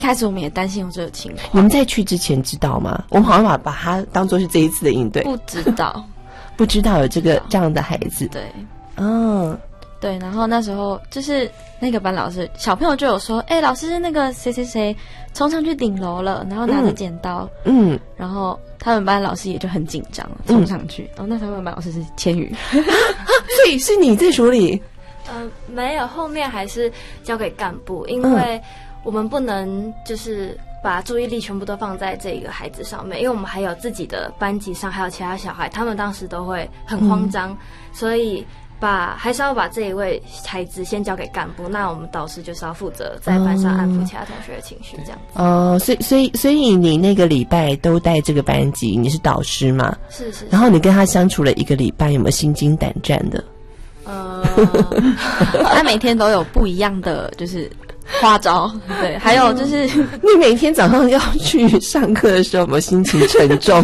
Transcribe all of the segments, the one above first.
开始我们也担心有这个情况。 你们在去之前知道吗？我们好像把它当作是这一次的应对。 不知道， 不知道有这样的孩子。 对， 对。 然后那时候就是那个班老师，小朋友就有说，老师那个谁谁谁冲上去顶楼了，然后拿着剪刀，然后他们班老师也就很紧张，冲上去。然后那时候他们班老师是千羽， 所以是你在处理？ 没有，后面还是交给干部，因为我们不能就是把注意力全部都放在这个孩子上面，因为我们还有自己的班级上还有其他小孩，他们当时都会很慌张，所以还是要把这一位孩子先交给干部，那我们导师就是要负责在班上安抚其他同学的情绪，这样子。 所以你那个礼拜都带这个班级，你是导师嘛？ 是。 然后你跟他相处了1个礼拜，有没有心惊胆战的？ 他每天都有不一样的就是花招，对，还有就是你每天早上要去上课的时候，有没有心情沉重？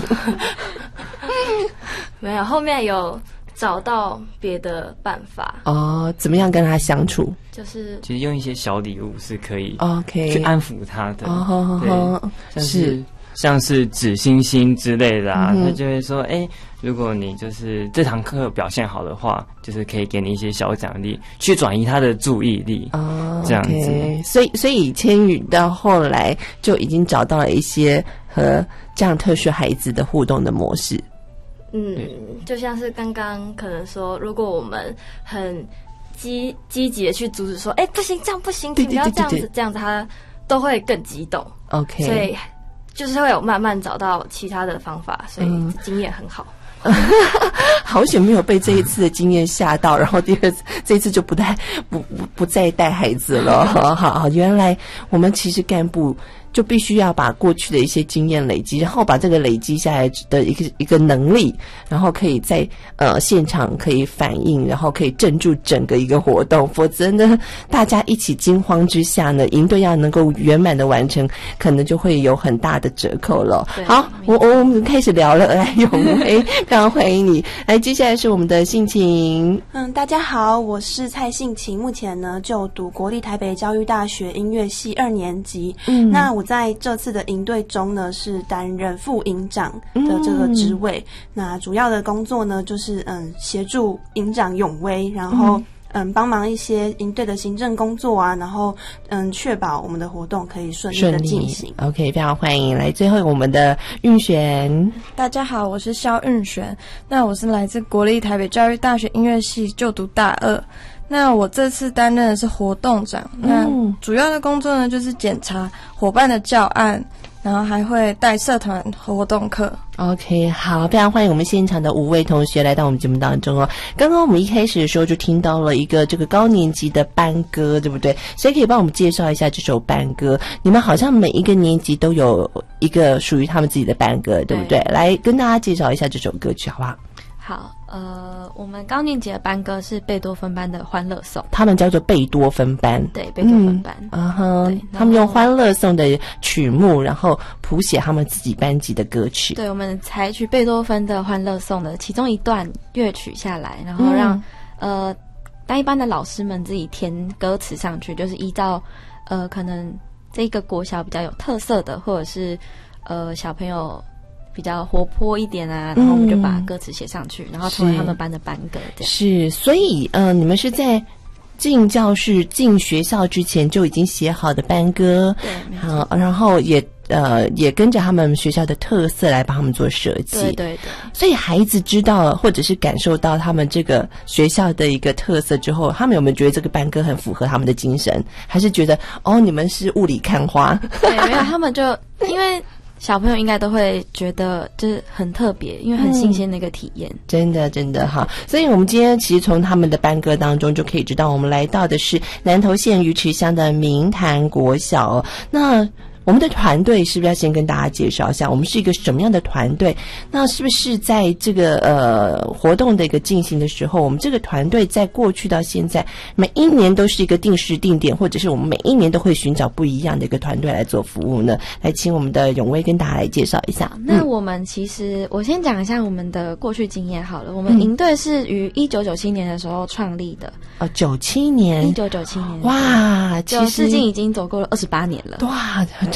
没有，后面有找到别的办法。 怎么样跟他相处？ 就是其实用一些小礼物是可以 ，OK， 去安抚他的。对，像是纸星星之类的啊，他就会说，如果你就是这堂课表现好的话，就是可以给你一些小奖励，去转移他的注意力。这样子。 所以千羽到后来就已经找到了一些和这样特殊孩子的互动的模式。 就像是刚刚可能说，如果我们很积极的去阻止说，不行，这样不行，请不要这样子，这样子他都会更激动。OK， 所以就是会有慢慢找到其他的方法，所以经验很好。 好险没有被这一次的经验吓到，然后这一次就不再带孩子了。好，原来我们其实干部就必须要把过去的一些经验累积，然后把这个累积下来的一个能力，然后可以在现场可以反应，然后可以镇住整个一个活动。否则呢，大家一起惊慌之下呢，营队要能够圆满的完成，可能就会有很大的折扣了。好，我们开始聊了。来，咏薇，非常欢迎你。来，接下来是我们的信晴。 大家好，我是蔡信晴，目前呢就读国立台北教育大学音乐系2年级。那我在这次的营队中呢，是担任副营长的这个职位。那主要的工作呢，就是协助营长咏薇，然后帮忙一些营队的行政工作啊，然后确保我们的活动可以顺利的进行。 OK， 非常欢迎。来，最后我们的韵璇。 大家好，我是肖韵璇。那我是来自国立台北教育大学音乐系，就读大2。那我这次担任的是活动长，那主要的工作呢，就是检查伙伴的教案，然后还会带社团活动课。 OK， 好，非常欢迎我们现场的5位同学来到我们节目当中哦。刚刚我们一开始的时候就听到了一个这个高年级的班歌，对不对？谁可以帮我们介绍一下这首班歌？你们好像每一个年级都有一个属于他们自己的班歌，对不对？来跟大家介绍一下这首歌曲好不好？ 好，我们高年级的班歌是贝多芬班的《欢乐颂》， 他们叫做贝多芬班。 对，贝多芬班。 他们用《欢乐颂》的曲目，然后谱写他们自己班级的歌曲。 对，我们采取贝多芬的《欢乐颂》的其中一段乐曲下来，然后让单一班的老师们自己填歌词上去，就是依照可能这个国小比较有特色的，或者是小朋友比较活泼一点啊，然后我们就把歌词写上去，然后成为他们班的班歌这样。 是，所以你们是在进教室、进学校之前就已经写好的班歌， 对， 好，然后也跟着他们学校的特色来帮他们做设计。 对对对， 所以孩子知道了或者是感受到他们这个学校的一个特色之后，他们有没有觉得这个班歌很符合他们的精神，还是觉得你们是雾里看花？ 对，没有，他们就因为小朋友应该都会觉得就是很特别，因为很新鲜的一个体验。 真的哈，所以我们今天其实从他们的班歌当中就可以知道，我们来到的是南投县鱼池乡的明潭国小。那我们的团队是不是要先跟大家介绍一下，我们是一个什么样的团队？那是不是在这个活动的一个进行的时候，我们这个团队在过去到现在每一年都是一个定时定点，或者是我们每一年都会寻找不一样的一个团队来做服务呢？来请我们的永威跟大家来介绍一下。 那我们其实我先讲一下我们的过去经验好了。我们营队是于1997年的时候创立的。 97年，1997 年， 哇，其实至今已经走过了28年了。 哇，